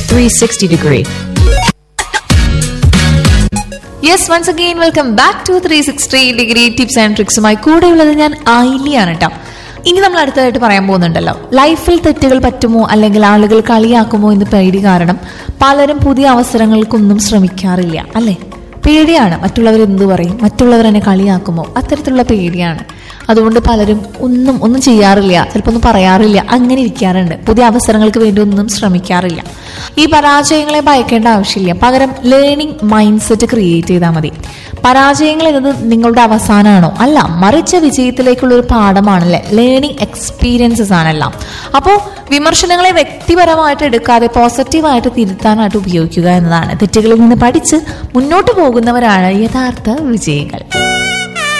360 degree. Yes, once again, welcome back to 360 degree tips and tricks. കൂടെയുള്ളത് ഞാൻ ആയില്യാണ് കേട്ടോ. ഇനി നമ്മൾ അടുത്തതായിട്ട് പറയാൻ പോകുന്നുണ്ടല്ലോ, ലൈഫിൽ തെറ്റുകൾ പറ്റുമോ അല്ലെങ്കിൽ ആളുകൾ കളിയാക്കുമോ എന്ന് പേടി കാരണം പലരും പുതിയ അവസരങ്ങൾക്കൊന്നും ശ്രമിക്കാറില്ല അല്ലേ. പേടിയാണ്, മറ്റുള്ളവർ എന്തു പറയും, മറ്റുള്ളവർ എന്നെ കളിയാക്കുമോ, അത്തരത്തിലുള്ള പേടിയാണ്. അതുകൊണ്ട് പലരും ഒന്നും ചെയ്യാറില്ല, ചിലപ്പോൾ ഒന്നും പറയാറില്ല, അങ്ങനെ ഇരിക്കാറുണ്ട്. പുതിയ അവസരങ്ങൾക്ക് വേണ്ടി ഒന്നും ശ്രമിക്കാറില്ല. ഈ പരാജയങ്ങളെ ഭയക്കേണ്ട ആവശ്യമില്ല, പകരം ലേണിംഗ് മൈൻഡ് സെറ്റ് ക്രിയേറ്റ് ചെയ്താൽ മതി. പരാജയങ്ങൾ എന്നത് നിങ്ങളുടെ അവസാനമാണോ? അല്ല, മറിച്ച് വിജയത്തിലേക്കുള്ള ഒരു പാഠമാണല്ലേ. Learning experiences ആണെല്ലാം. അപ്പോൾ വിമർശനങ്ങളെ വ്യക്തിപരമായിട്ട് എടുക്കാതെ പോസിറ്റീവായിട്ട് തിരുത്താനായിട്ട് ഉപയോഗിക്കുക എന്നതാണ്. തെറ്റുകളിൽ നിന്ന് പഠിച്ച് മുന്നോട്ട് പോകുന്നവരാണ് യഥാർത്ഥ വിജയികൾ.